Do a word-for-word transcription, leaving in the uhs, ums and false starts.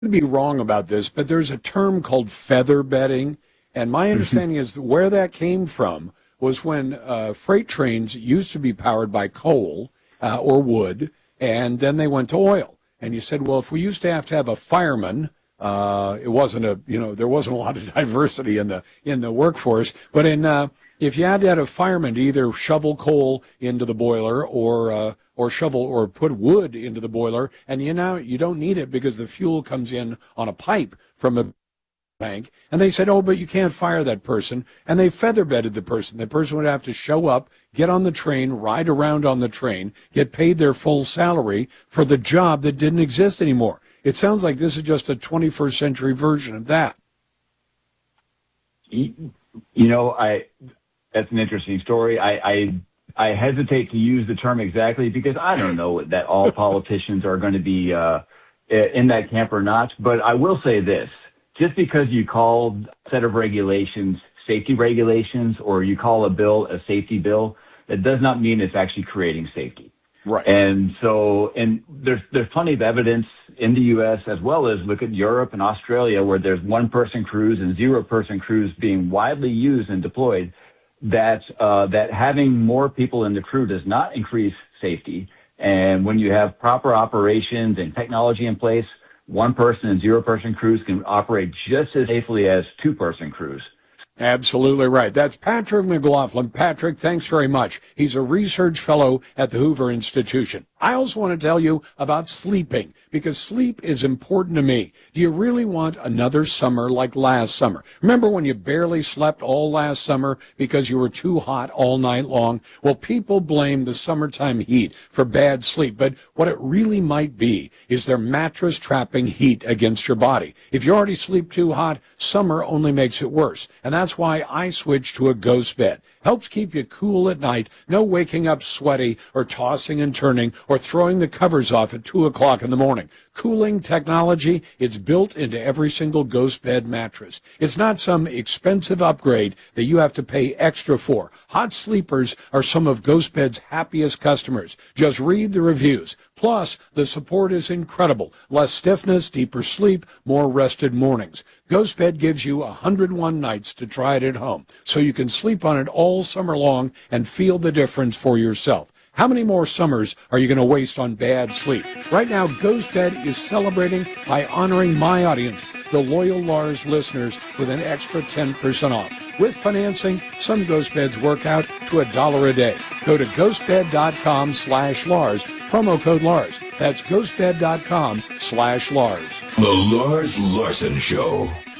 could be wrong about this, but there's a term called feather bedding, and my understanding is that where that came from was when uh, freight trains used to be powered by coal uh, or wood, and then they went to oil. And you said, well, if we used to have to have a fireman, uh, it wasn't a, you know, there wasn't a lot of diversity in the in the workforce, but in uh, if you had to have a fireman to either shovel coal into the boiler or uh, or shovel or put wood into the boiler, and you know you don't need it because the fuel comes in on a pipe from a bank, and they said, oh, but you can't fire that person, and they feather bedded the person. The person would have to show up, get on the train, ride around on the train, get paid their full salary for the job that didn't exist anymore. It sounds like this is just a twenty-first century version of that. You know, I that's an interesting story. I, I I hesitate to use the term exactly because I don't know that all politicians are going to be uh, in that camp or not. But I will say this. Just because you call a set of regulations safety regulations or you call a bill a safety bill, that does not mean it's actually creating safety. Right. And so, and there's, there's plenty of evidence in the U S as well as look at Europe and Australia where there's one person crews and zero person crews being widely used and deployed that, uh, that having more people in the crew does not increase safety. And when you have proper operations and technology in place, one person and zero person crews can operate just as safely as two person crews. Absolutely right. That's Patrick McLaughlin. Patrick, thanks very much. He's a research fellow at the Hoover Institution. I also want to tell you about sleeping, because sleep is important to me. Do you really want another summer like last summer? Remember when you barely slept all last summer because you were too hot all night long? Well, people blame the summertime heat for bad sleep, but what it really might be is their mattress trapping heat against your body. If you already sleep too hot, summer only makes it worse, and that's why I switched to a Ghost Bed. Helps keep you cool at night, no waking up sweaty or tossing and turning or throwing the covers off at two o'clock in the morning. Cooling technology, it's built into every single Ghost Bed mattress. It's not some expensive upgrade that you have to pay extra for. Hot sleepers are some of Ghost Bed's happiest customers. Just read the reviews. Plus, the support is incredible. Less stiffness, deeper sleep, more rested mornings. Ghost Bed gives you one hundred one nights to try it at home, so you can sleep on it all summer long and feel the difference for yourself. How many more summers are you going to waste on bad sleep? Right now, Ghost Bed is celebrating by honoring my audience, the loyal Lars listeners, with an extra ten percent off. With financing, some Ghost Beds work out to a dollar a day. Go to ghostbed.com slash Lars, promo code Lars. That's ghostbed.com slash Lars. The Lars Larson Show.